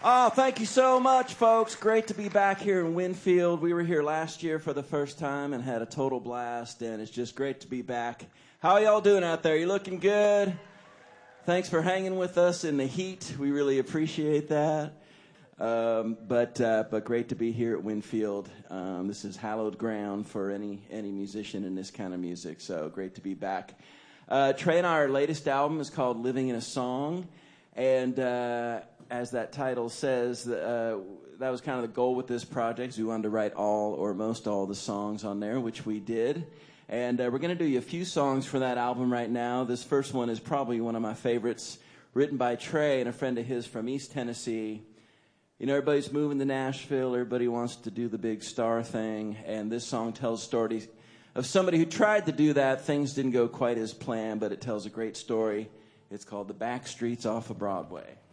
Oh, thank you so much, folks. Great to be back here in Winfield. We were here last year for the first time and had a total blast, and it's just great to be back. How are y'all doing out there? You looking good? Thanks for hanging with us in the heat. We really appreciate that. But great to be here at Winfield. This is hallowed ground for any musician in this kind of music, so great to be back. Trey and our latest album is called Living in a Song, and as that title says, that was kind of the goal with this project. We wanted to write all or most all the songs on there, which we did. And we're going to do you a few songs for that album right now. This first one is probably one of my favorites, written by Trey and a friend of his from East Tennessee. You know, everybody's moving to Nashville. Everybody wants to do the big star thing. And this song tells stories of somebody who tried to do that. Things didn't go quite as planned, but it tells a great story. It's called The Back Streets Off of Broadway.